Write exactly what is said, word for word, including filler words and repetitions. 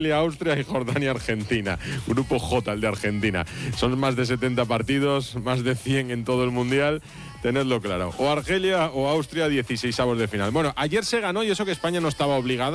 Austria y Jordania, Argentina. Grupo J, el de Argentina. Son más de setenta partidos, más de cien en todo el Mundial. Tenedlo claro. O Argelia o Austria, dieciseisavos de final. Bueno, ayer se ganó y eso que España no estaba obligada.